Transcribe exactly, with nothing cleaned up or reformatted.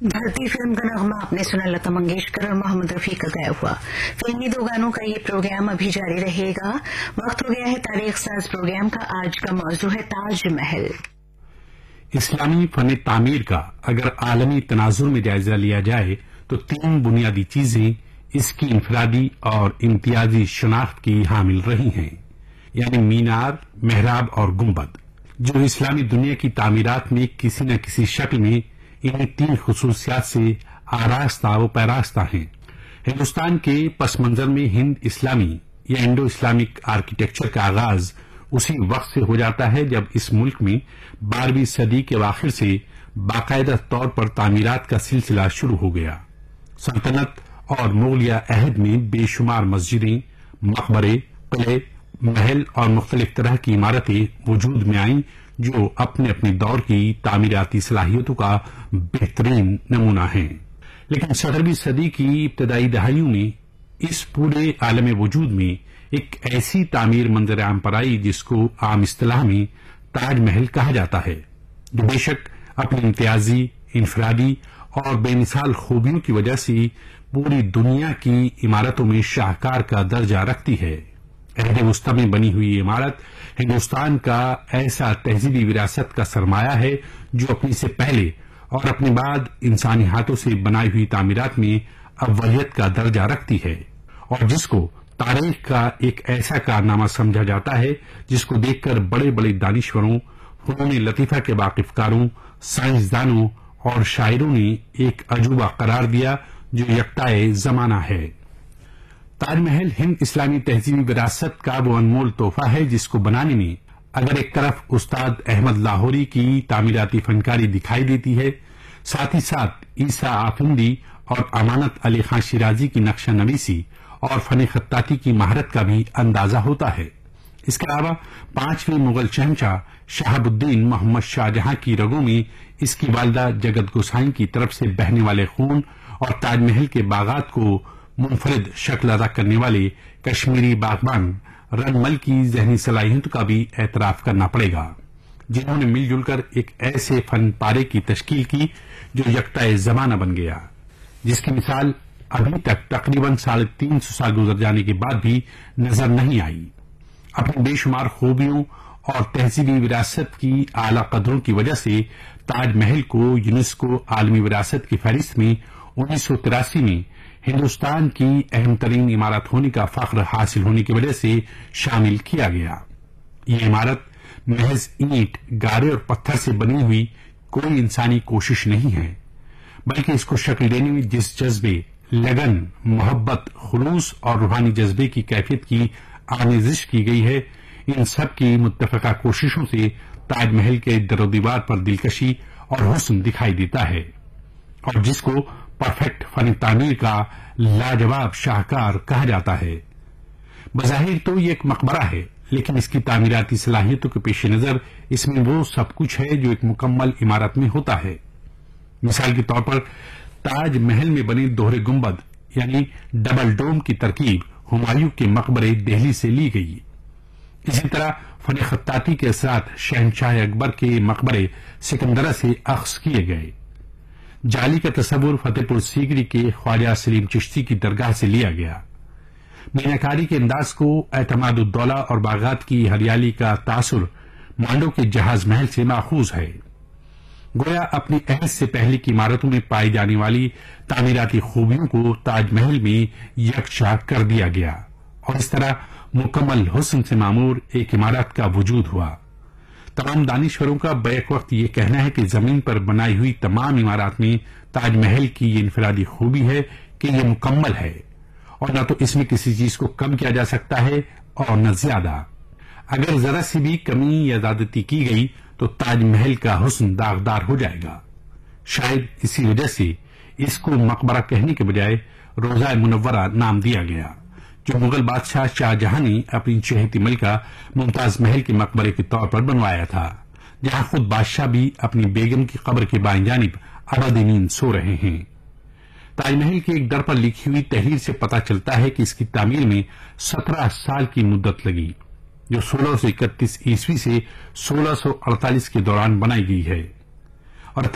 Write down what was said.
بھارتی فلم کا نغمہ آپ نے سنا، لتا منگیشکر اور محمد رفیع کا گایا ہوا۔ فلمی دو گانوں کا یہ پروگرام ابھی جاری رہے گا۔ وقت ہو گیا ہے تاریخ ساز پروگرام کا۔ آج کا موضوع ہے تاج محل۔ اسلامی فن تعمیر کا اگر عالمی تناظر میں جائزہ لیا جائے تو تین بنیادی چیزیں اس کی انفرادی اور امتیازی شناخت کی حامل رہی ہیں، یعنی مینار، محراب اور گنبد، جو اسلامی دنیا کی تعمیرات میں کسی نہ کسی شکل میں ان تین خصوصیات سے آراستہ و پیراستہ ہیں۔ ہندوستان کے پس منظر میں ہند اسلامی یا انڈو اسلامک آرکیٹیکچر کا آغاز اسی وقت سے ہو جاتا ہے جب اس ملک میں بارہویں صدی کے اواخر سے باقاعدہ طور پر تعمیرات کا سلسلہ شروع ہو گیا۔ سلطنت اور مغلیہ عہد میں بے شمار مسجدیں، مقبرے، قلعے، محل اور مختلف طرح کی عمارتیں وجود میں آئیں جو اپنے اپنے دور کی تعمیراتی صلاحیتوں کا بہترین نمونہ ہیں۔ لیکن سترہویں صدی کی ابتدائی دہائیوں میں اس پورے عالم وجود میں ایک ایسی تعمیر منظر عام پر آئی جس کو عام اصطلاح میں تاج محل کہا جاتا ہے، جو بے شک اپنی امتیازی، انفرادی اور بے مثال خوبیوں کی وجہ سے پوری دنیا کی عمارتوں میں شاہکار کا درجہ رکھتی ہے۔ عہد وسطی میں بنی ہوئی عمارت ہندوستان کا ایسا تہذیبی وراثت کا سرمایہ ہے جو اپنی سے پہلے اور اپنے بعد انسانی ہاتھوں سے بنائی ہوئی تعمیرات میں اولیت کا درجہ رکھتی ہے، اور جس کو تاریخ کا ایک ایسا کارنامہ سمجھا جاتا ہے جس کو دیکھ کر بڑے بڑے دانشوروں، فنون لطیفہ کے واقف کاروں، سائنسدانوں اور شاعروں نے ایک عجوبہ قرار دیا جو یکتائے زمانہ ہے۔ تاج محل ہند اسلامی تہذیبی وراثت کا وہ انمول تحفہ ہے جس کو بنانے میں اگر ایک طرف استاد احمد لاہوری کی تعمیراتی فنکاری دکھائی دیتی ہے، ساتھ ہی ساتھ عیسیٰ آفندی اور امانت علی خان شیرازی کی نقشہ نویسی اور فن خطاطی کی مہارت کا بھی اندازہ ہوتا ہے۔ اس کے علاوہ پانچویں مغل شہنشاہ شہاب الدین محمد شاہ جہاں کی رگوں میں اس کی والدہ جگت گوسائیں کی طرف سے بہنے والے خون اور تاج محل کے باغات کو منفرد شکل ادا کرنے والے کشمیری باغبان رنمل کی ذہنی صلاحیت کا بھی اعتراف کرنا پڑے گا، جنہوں نے مل جل کر ایک ایسے فن پارے کی تشکیل کی جو یکتائے زمانہ بن گیا، جس کی مثال ابھی تک تقریباً ساڑھے تین سو سال گزر جانے کے بعد بھی نظر نہیں آئی۔ اپنی بے شمار خوبیوں اور تہذیبی وراثت کی اعلیٰ قدروں کی وجہ سے تاج محل کو یونیسکو عالمی وراثت کی فہرست میں انیس سو تراسی میں ہندوستان کی اہم ترین عمارت ہونے کا فخر حاصل ہونے کی وجہ سے شامل کیا گیا۔ یہ عمارت محض اینٹ، گارے اور پتھر سے بنی ہوئی کوئی انسانی کوشش نہیں ہے، بلکہ اس کو شکل دینے میں جس جذبے، لگن، محبت، خلوص اور روحانی جذبے کی کیفیت کی آمیزش کی گئی ہے، ان سب کی متفقہ کوششوں سے تاج محل کے در و دیوار پر دلکشی اور حسن دکھائی دیتا ہے، اور جس کو پرفیکٹ فن تعمیر کا لاجواب شاہکار کہا جاتا ہے۔ بظاہر تو یہ ایک مقبرہ ہے، لیکن اس کی تعمیراتی صلاحیتوں کے پیش نظر اس میں وہ سب کچھ ہے جو ایک مکمل عمارت میں ہوتا ہے۔ مثال کے طور پر تاج محل میں بنے دوہرے گنبد یعنی ڈبل ڈوم کی ترکیب ہمایوں کے مقبرے دہلی سے لی گئی۔ اسی طرح فن خطاطی کے اثرات شہنشاہ اکبر کے مقبرے سکندرہ سے اخذ کیے گئے۔ جالی کا تصور فتح پور سیکری کے خواجہ سلیم چشتی کی درگاہ سے لیا گیا۔ میناکاری کے انداز کو اعتماد الدولہ اور باغات کی ہریالی کا تاثر مانڈو کے جہاز محل سے ماخوذ ہے۔ گویا اپنی عہد سے پہلے کی عمارتوں میں پائی جانے والی تعمیراتی خوبیوں کو تاج محل میں یکجا کر دیا گیا، اور اس طرح مکمل حسن سے معمور ایک عمارت کا وجود ہوا۔ تمام دانشوروں کا بیک وقت یہ کہنا ہے کہ زمین پر بنائی ہوئی تمام عمارات میں تاج محل کی یہ انفرادی خوبی ہے کہ یہ مکمل ہے، اور نہ تو اس میں کسی چیز کو کم کیا جا سکتا ہے اور نہ زیادہ۔ اگر ذرا سی بھی کمی یا زیادتی کی گئی تو تاج محل کا حسن داغدار ہو جائے گا۔ شاید اسی وجہ سے اس کو مقبرہ کہنے کے بجائے روضہ منورہ نام دیا گیا، جو مغل بادشاہ شاہ جہاں نے اپنی چہیتی ملکہ ممتاز محل کے مقبرے کے طور پر بنوایا تھا، جہاں خود بادشاہ بھی اپنی بیگم کی قبر کے بائیں جانب ابدی نیند سو رہے ہیں۔ تاج محل کے ایک در پر لکھی ہوئی تحریر سے پتہ چلتا ہے کہ اس کی تعمیر میں سترہ سال کی مدت لگی، جو سولہ سو اکتیس عیسوی سے سولہ سو اڑتالیس کے دوران بنائی گئی ہے۔